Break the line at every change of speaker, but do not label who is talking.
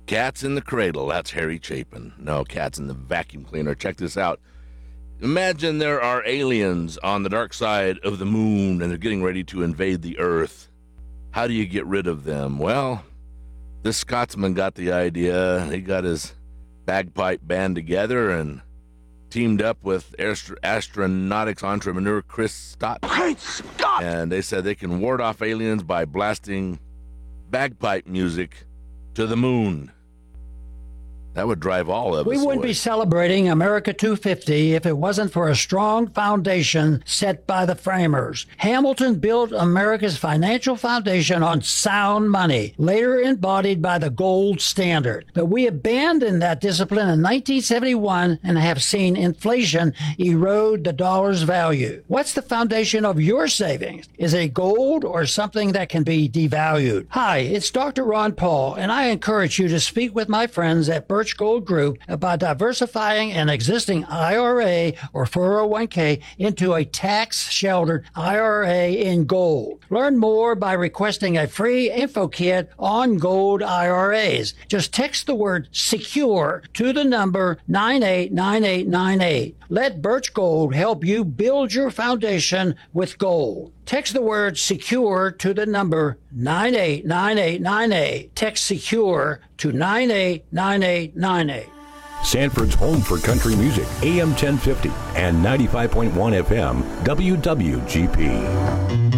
Cats in the Cradle. That's Harry Chapin. No, Cats in the Vacuum Cleaner. Check this out. Imagine there are aliens on the dark side of the moon and they're getting ready to invade the Earth. How do you get rid of them? Well, this Scotsman got the idea. He got his bagpipe band together and teamed up with astronautics entrepreneur Chris Stott.
Great Scott!
And they said they can ward off aliens by blasting bagpipe music to the moon. That would drive all of us
We wouldn't
away.
be celebrating America 250 if it wasn't for a strong foundation set by the framers. Hamilton built America's financial foundation on sound money, later embodied by the gold standard. But we abandoned that discipline in 1971 and have seen inflation erode the dollar's value. What's the foundation of your savings? Is it gold or something that can be devalued? Hi, it's Dr. Ron Paul, and I encourage you to speak with my friends at Birch Gold Group about diversifying an existing IRA or 401k into a tax-sheltered IRA in gold. Learn more by requesting a free info kit on gold IRAs. Just text the word SECURE to the number 989898. Let Birch Gold help you build your foundation with gold. Text the word SECURE to the number 989898. Text SECURE to 989898.
Sanford's home for country music, AM 1050 and 95.1 FM, WWGP.